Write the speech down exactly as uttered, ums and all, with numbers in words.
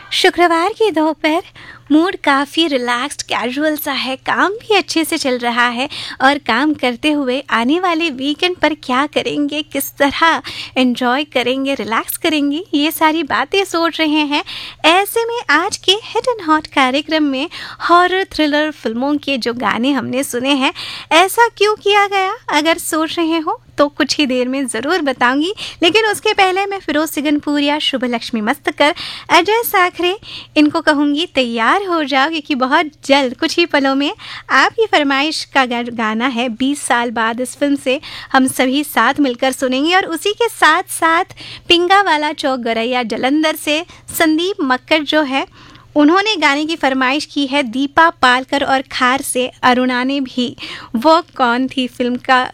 शुक्रवार की दोपहर मूड काफ़ी रिलैक्स्ड कैजुअल सा है, काम भी अच्छे से चल रहा है और काम करते हुए आने वाले वीकेंड पर क्या करेंगे, किस तरह एंजॉय करेंगे, रिलैक्स करेंगे, ये सारी बातें सोच रहे हैं। ऐसे में आज के हिट एंड हॉट कार्यक्रम में हॉरर थ्रिलर फिल्मों के जो गाने हमने सुने हैं, ऐसा क्यों किया गया अगर सोच रहे हो तो कुछ ही देर में ज़रूर बताऊंगी। लेकिन उसके पहले मैं फिरोज सिगनपुरिया, शुभ लक्ष्मी मस्तकर, अजय साखरे इनको कहूँगी तैयार हो जाओ, क्योंकि बहुत जल्द कुछ ही पलों में आपकी फरमाइश का गाना है बीस साल बाद। इस फिल्म से हम सभी साथ मिलकर सुनेंगे और उसी के साथ साथ पिंगा वाला चौक गरैया जलंधर से संदीप मक्कर जो है उन्होंने गाने की फरमाइश की है। दीपा पालकर और खार से अरुणा ने भी। वो कौन थी फिल्म का